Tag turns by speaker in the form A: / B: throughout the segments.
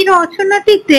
A: এই রচনাটিতে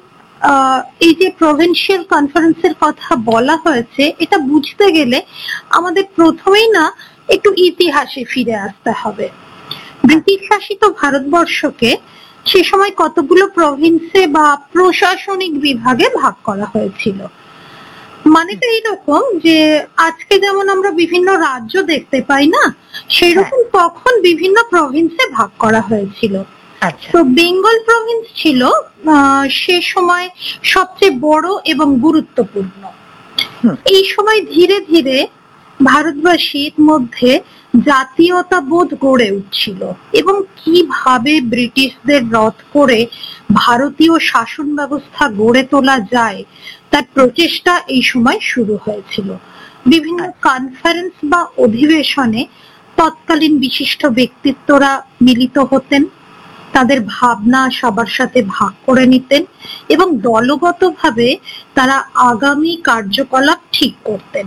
A: এই যে প্রভিন্সিয়াল কনফারেন্সের কথা বলা হয়েছে, এটা বুঝতে গেলে আমাদের প্রথমেই না একটু ইতিহাসে ফিরে আসতে হবে। ব্রিটিশ শাসিত ভারতবর্ষকে সে সময় কতগুলো প্রভিন্সে বা প্রশাসনিক বিভাগে ভাগ করা হয়েছিল। মানেটা এইরকম যে আজকে যেমন আমরা বিভিন্ন রাজ্য দেখতে পাই না, সেই রকম তখন বিভিন্ন প্রভিন্সে ভাগ করা হয়েছিল। তো বেঙ্গল প্রভিন্স ছিল সে সময় সবচেয়ে বড় এবং গুরুত্বপূর্ণ। এই সময় ধীরে ধীরে ভারতবাসীর মধ্যে জাতীয়তাবোধ গড়ে উঠছিল এবং কিভাবে ব্রিটিশদের রদ করে ভারতীয় শাসন ব্যবস্থা গড়ে তোলা যায় তার প্রচেষ্টা এই সময় শুরু হয়েছিল। বিভিন্ন কনফারেন্স বা অধিবেশনে তৎকালীন বিশিষ্ট ব্যক্তিত্বরা মিলিত হতেন, তাদের ভাবনা সবার সাথে ভাগ করে নিতেন এবং দলগতভাবে তারা আগামী কার্যকলাপ ঠিক করতেন।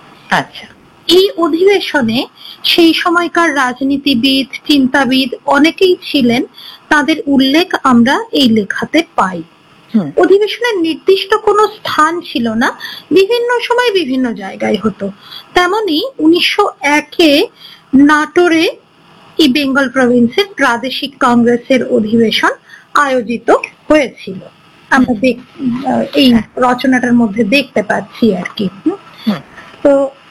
A: এই অধিবেশনে সেই সময়কার রাজনীতিবিদ, চিন্তাবিদ অনেকেই ছিলেন, তাদের উল্লেখ আমরা এই লেখাতে পাই। অধিবেশনের নির্দিষ্ট কোনো স্থান ছিল না, বিভিন্ন সময় বিভিন্ন জায়গায় হতো। তেমনি 1901-এ নাটোরে এই বেঙ্গল প্রভিন্সের প্রাদেশিক কংগ্রেসের অধিবেশন আয়োজিত হয়েছিল, আমরা এই রচনাটার মধ্যে দেখতে পাচ্ছি আর কি। তো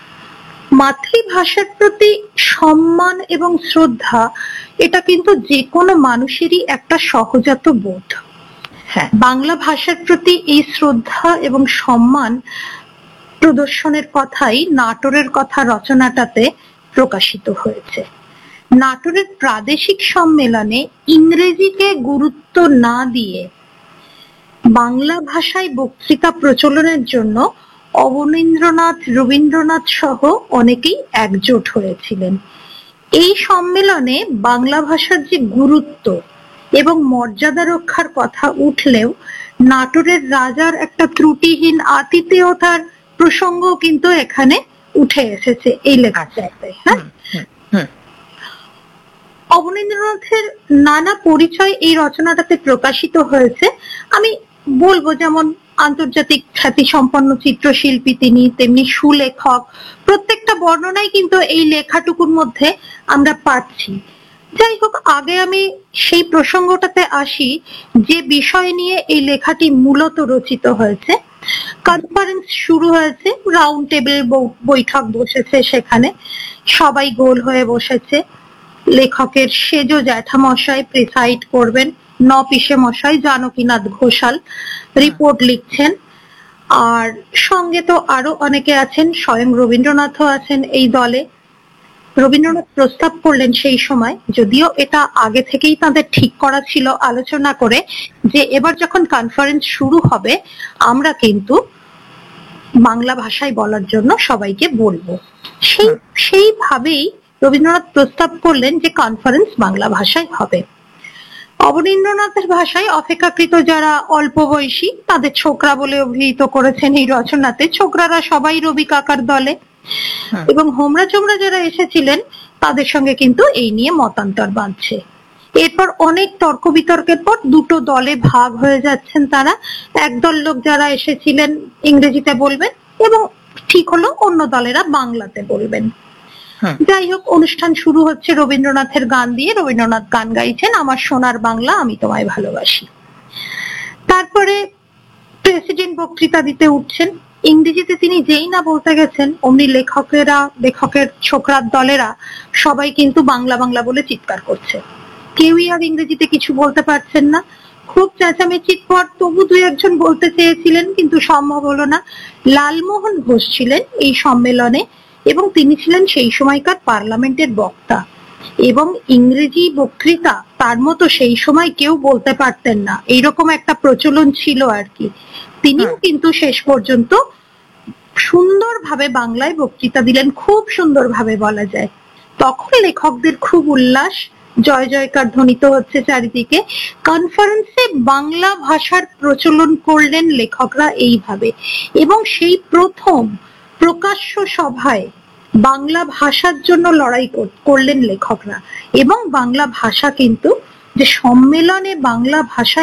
A: মাতৃভাষার প্রতি সম্মান এবং শ্রদ্ধা এটা কিন্তু যে কোনো মানুষেরই একটা সহজাত বোধ। বাংলা ভাষার প্রতি এই শ্রদ্ধা এবং সম্মান প্রদর্শনের কথাই নাটোরের কথা রচনাটাতে প্রকাশিত হয়েছে। নাটোরের প্রাদেশিক সম্মেলনে ইংরেজিকে গুরুত্ব না দিয়ে বাংলা ভাষায় বক্তৃতা প্রচলনের জন্য অবনীন্দ্রনাথ, রবীন্দ্রনাথ সহ অনেকেই একজোট হয়েছিলেন। এই সম্মেলনে বাংলা ভাষার যে গুরুত্ব এবং মর্যাদা রক্ষার কথা উঠলেও নাটোরের রাজার একটা ত্রুটিহীন আতিথেয়তার প্রসঙ্গ কিন্তু এখানে উঠে এসেছে এই লেখাটাতে। অবনীন্দ্রনাথের নানা পরিচয় এই রচনাটাতে প্রকাশিত হয়েছে। আমি বলবো যেমন আন্তর্জাতিক খ্যাতি সম্পন্ন চিত্রশিল্পী তিনি, তেমনি সুলেখক, প্রত্যেকটা বর্ণনাই কিন্তু এই লেখাটুকুর মধ্যে আমরা পাচ্ছি। যাই হোক, আগে আমি সেই প্রসঙ্গটাতে আসি যে বিষয় নিয়ে এই লেখাটি মূলত রচিত হয়েছে। কনফারেন্স শুরু হয়েছে, রাউন্ড টেবিল বৈঠক বসেছে, সেখানে সবাই গোল হয়ে বসেছে। লেখকের সেজ জ্যাঠামশাই প্রিসাইড করবেন, পিসে মশাই জানকীনাথ ঘোষাল রিপোর্ট লিখছেন, আর সঙ্গে তো আরো অনেকে আছেন, স্বয়ং রবীন্দ্রনাথও আছেন এই দলে। রবীন্দ্রনাথ প্রস্তাব করলেন সেই সময়, যদিও এটা আগে থেকেই তাদের ঠিক করা ছিল আলোচনা করে, যে এবার যখন কনফারেন্স শুরু হবে আমরা কিন্তু বাংলা ভাষায় বলার জন্য সবাইকে বলবো। সেইভাবেই রবীন্দ্রনাথ প্রস্তাব করলেন যে কনফারেন্স বাংলা ভাষায় হবে। অবনীন্দ্রনাথের ভাষায় অপেক্ষাকৃত যারা অল্প বয়সী তাদের ছোকরা বলে অভিহিত করেছেন এই রচনাতে। ছোকরারা সবাই রবি কাকার দলে, এবং হোমরা চোমরা যারা এসেছিলেন তাদের সঙ্গে কিন্তু এই নিয়ে মতান্তর বাঁধছে। এরপর অনেক তর্ক বিতর্কের পর দুটো দলে ভাগ হয়ে যাচ্ছেন তারা। একদল লোক যারা এসেছিলেন ইংরেজিতে বলবেন এবং ঠিক হলো অন্য দলেরা বাংলাতে বলবেন। যাই হোক, অনুষ্ঠান শুরু হচ্ছে রবীন্দ্রনাথের গান দিয়ে। রবীন্দ্রনাথ গান গাইছেন, আমার সোনার বাংলা আমি তোমায় ভালোবাসি। তারপরে প্রেসিডেন্ট বক্তৃতা দিতে উঠছেন। ইংরেজিতে তিনি যেই না বলতে গেছেন, অমনি লেখকের ছোকরার দলেরা সবাই কিন্তু বাংলা বাংলা বলে চিৎকার করছে। কেউই আর ইংরেজিতে কিছু বলতে পারছেন না। খুব চেঁচামেচির পর তবু দুই একজন বলতে চেয়েছিলেন, কিন্তু সম্ভব হলো না। লালমোহন ঘোষ ছিলেন এই সম্মেলনে এবং তিনি ছিলেন সেই সময়কার পার্লামেন্টের বক্তা, এবং ইংরেজি বক্তৃতা তার মতো সেই সময় কেউ বলতে পারতেন না, এইরকম একটা প্রচলন ছিল আর কি। তিনিও কিন্তু শেষ পর্যন্ত সুন্দরভাবে বাংলায় বক্তৃতা দিলেন, খুব সুন্দরভাবে বলা যায়। তখন লেখকদের খুব উল্লাস, জয় জয়কার ধ্বনিত হচ্ছে চারিদিকে। কনফারেন্সে বাংলা ভাষার প্রচলন করলেন লেখকরা এইভাবে, এবং সেই প্রথম প্রকাশ্য সভায় বাংলা ভাষার জন্য লড়াই করলেন লেখকরা। এবং বাংলা ভাষা কিন্তু, যে সম্মেলনে বাংলা ভাষা